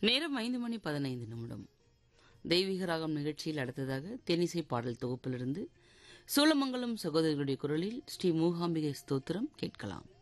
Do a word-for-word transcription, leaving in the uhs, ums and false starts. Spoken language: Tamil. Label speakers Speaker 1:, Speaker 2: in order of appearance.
Speaker 1: நேரம் ஐந்து மணி பதினைந்து நிமிடம். தெய்வீக ராகம் நிகழ்ச்சியில் அடுத்ததாக தென்னிசை பாடல் தொகுப்பிலிருந்து சோழமங்கலம் சகோதரர்களுடைய குரலில் ஸ்ரீ மூகாம்பிகை ஸ்தோத்திரம் கேட்கலாம்.